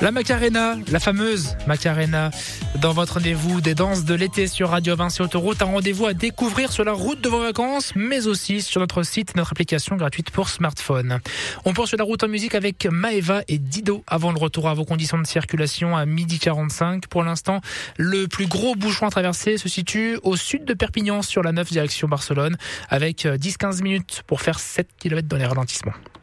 La Macarena, la fameuse Macarena, dans votre rendez-vous des danses de l'été sur Radio Vinci Autoroute, un rendez-vous à découvrir sur la route de vos vacances, mais aussi sur notre site, notre application gratuite pour smartphone. On poursuit la route en musique avec Maëva et Dido avant le retour à vos conditions de circulation à 12h45. Pour l'instant, le plus gros bouchon à traverser se situe au sud de Perpignan sur la 9 direction Barcelone avec 10-15 minutes pour faire 7 km dans les ralentissements.